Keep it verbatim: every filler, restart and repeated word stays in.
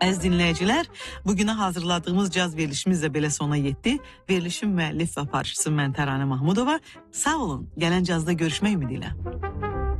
Əziz dinləyicilər, bugünə hazırladığımız caz verilişimiz də belə sona yetdi. Verilişin müəllif və aparıcısı mən Təranə Mahmudova. Sağ olun, gələn cazda görüşmək ümidi ilə.